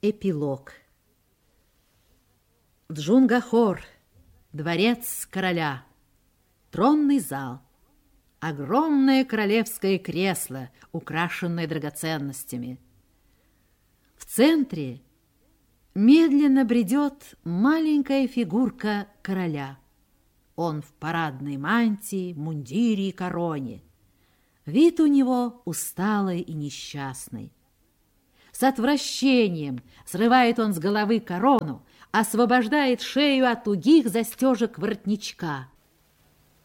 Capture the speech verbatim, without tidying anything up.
Эпилог. Джунгахор, дворец короля, тронный зал, огромное королевское кресло, украшенное драгоценностями. В центре медленно бредет маленькая фигурка короля. Он в парадной мантии, мундире и короне. Вид у него усталый и несчастный. С отвращением срывает он с головы корону, освобождает шею от тугих застежек воротничка.